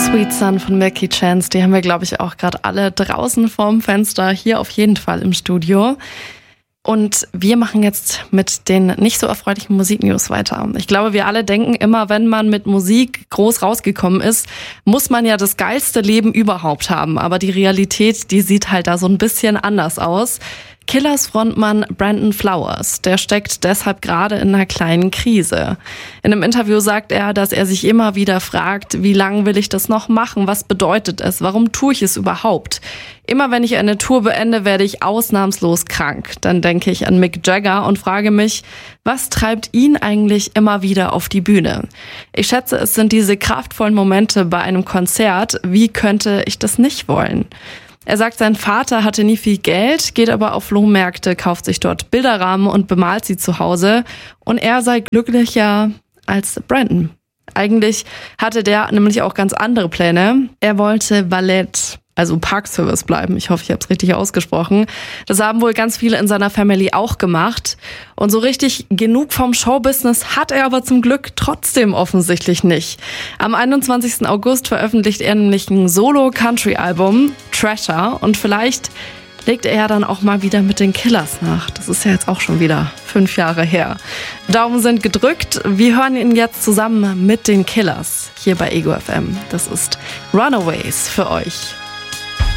Sweet Sun von Milky Chance, die haben wir, glaube ich, auch gerade alle draußen vorm Fenster, hier auf jeden Fall im Studio. Und wir machen jetzt mit den nicht so erfreulichen Musiknews weiter. Ich glaube, wir alle denken immer, wenn man mit Musik groß rausgekommen ist, muss man ja das geilste Leben überhaupt haben. Aber die Realität, die sieht halt da so ein bisschen anders aus. Killers Frontmann Brandon Flowers, der steckt deshalb gerade in einer kleinen Krise. In einem Interview sagt er, dass er sich immer wieder fragt, wie lange will ich das noch machen? Was bedeutet es? Warum tue ich es überhaupt? Immer wenn ich eine Tour beende, werde ich ausnahmslos krank. Dann denke ich an Mick Jagger und frage mich, was treibt ihn eigentlich immer wieder auf die Bühne? Ich schätze, es sind diese kraftvollen Momente bei einem Konzert. Wie könnte ich das nicht wollen? Er sagt, sein Vater hatte nie viel Geld, geht aber auf Flohmärkte, kauft sich dort Bilderrahmen und bemalt sie zu Hause. Und er sei glücklicher als Brandon. Eigentlich hatte der nämlich auch ganz andere Pläne. Er wollte Valet, also Parkservice bleiben. Ich hoffe, ich habe es richtig ausgesprochen. Das haben wohl ganz viele in seiner Family auch gemacht. Und so richtig genug vom Showbusiness hat er aber zum Glück trotzdem offensichtlich nicht. Am 21. August veröffentlicht er nämlich ein Solo-Country-Album, Treasure. Und vielleicht legt er ja dann auch mal wieder mit den Killers nach. Das ist ja jetzt auch schon wieder 5 Jahre her. Daumen sind gedrückt. Wir hören ihn jetzt zusammen mit den Killers hier bei Ego FM. Das ist Runaways für euch.